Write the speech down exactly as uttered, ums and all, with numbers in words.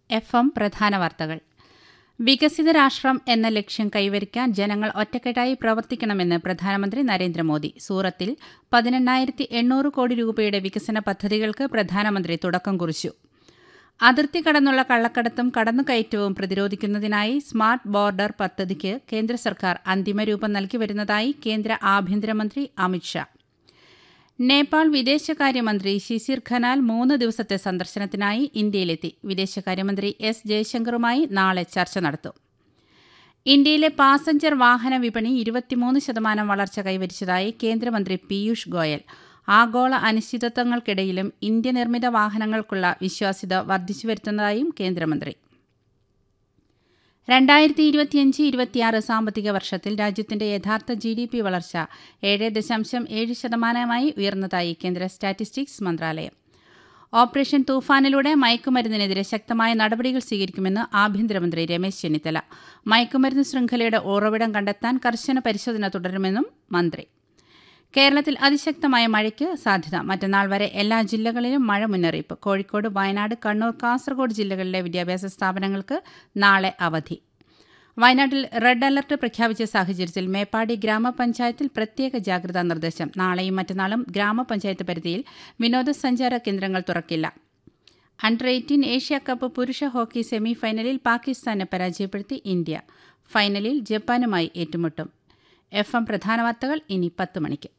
F M പ്രധാന വാർത്തകൾ. വികസിത രാഷ്ട്രം എന്ന ലക്ഷ്യം കൈവരിക്കാൻ ജനങ്ങൾ ഒറ്റക്കെട്ടായി പ്രവർത്തിക്കണമെന്ന് പ്രധാനമന്ത്രി നരേന്ദ്രമോദി. സൂറത്തിൽ പതിനെണ്ണായിരത്തി എണ്ണൂറ് കോടി രൂപയുടെ വികസന പദ്ധതികൾക്ക് പ്രധാനമന്ത്രി തുടക്കം കുറിച്ചു. അതിർത്തി കടന്നുള്ള കള്ളക്കടത്തും കടന്നുകയറ്റവും പ്രതിരോധിക്കുന്നതിനായി സ്മാർട്ട് ബോർഡർ പദ്ധതിക്ക് കേന്ദ്ര സർക്കാർ അന്തിമരൂപം നൽകി വരുന്നതായി കേന്ദ്ര ആഭ്യന്തരമന്ത്രി അമിത്ഷാ. നേപ്പാൾ വിദേശകാര്യമന്ത്രി ശിശിർ ഖനാൽ മൂന്ന് ദിവസത്തെ സന്ദർശനത്തിനായി ഇന്ത്യയിലെത്തി. വിദേശകാര്യമന്ത്രി എസ് ജയശങ്കറുമായി നാളെ ചർച്ച നടത്തും. ഇന്ത്യയിലെ പാസഞ്ചർ വാഹന വിപണി ഇരുപത്തിമൂന്ന് ശതമാനം വളർച്ച കൈവരിച്ചതായി കേന്ദ്രമന്ത്രി പീയൂഷ് ഗോയൽ. ആഗോള അനിശ്ചിതത്വങ്ങൾക്കിടയിലും ഇന്ത്യ നിർമ്മിത വാഹനങ്ങൾക്കുള്ള വിശ്വാസ്യത വർദ്ധിച്ചുവരുത്തുന്നതായും കേന്ദ്രമന്ത്രി. രണ്ടായിരത്തി ഇരുപത്തിയഞ്ച് ഇരുപത്തിയാറ് സാമ്പത്തിക വർഷത്തിൽ രാജ്യത്തിന്റെ യഥാർത്ഥ ജി ഡി പി വളർച്ച ഏഴ് ദശാംശം ഏഴ് ശതമാനമായി ഉയർന്നതായി കേന്ദ്ര സ്റ്റാറ്റിസ്റ്റിക്സ് മന്ത്രാലയം. ഓപ്പറേഷൻ തൂഫാനിലൂടെ മയക്കുമരുന്നിനെതിരെ ശക്തമായ നടപടികൾ സ്വീകരിക്കുമെന്ന് ആഭ്യന്തരമന്ത്രി രമേശ് ചെന്നിത്തല. മയക്കുമരുന്ന് ശൃംഖലയുടെ ഉറവിടം കണ്ടെത്താൻ കർശന പരിശോധന തുടരുമെന്നും മന്ത്രി. കേരളത്തിൽ അതിശക്തമായ മഴയ്ക്ക് സാധ്യത. മറ്റന്നാൾ വരെ എല്ലാ ജില്ലകളിലും മഴ മുന്നറിയിപ്പ്. കോഴിക്കോട്, വയനാട്, കണ്ണൂർ, കാസർഗോഡ് ജില്ലകളിലെ വിദ്യാഭ്യാസ സ്ഥാപനങ്ങൾക്ക് നാളെ അവധി. വയനാട്ടിൽ റെഡ് അലർട്ട് പ്രഖ്യാപിച്ച സാഹചര്യത്തിൽ മേപ്പാടി ഗ്രാമപഞ്ചായത്തിൽ പ്രത്യേക ജാഗ്രതാ നിർദ്ദേശം. നാളെയും മറ്റന്നാളും ഗ്രാമപഞ്ചായത്ത് പരിധിയിൽ വിനോദസഞ്ചാര കേന്ദ്രങ്ങൾ തുറക്കില്ല. അണ്ടർ എയ്റ്റീൻ ഏഷ്യ കപ്പ് പുരുഷ ഹോക്കി സെമി ഫൈനലിൽ പാകിസ്ഥാനെ പരാജയപ്പെടുത്തി ഇന്ത്യ. ഫൈനലിൽ ജപ്പാനുമായി ഏറ്റുമുട്ടും. എഫ് എം പ്രധാന വാർത്തകൾ ഇനി പത്ത് മണിക്ക്.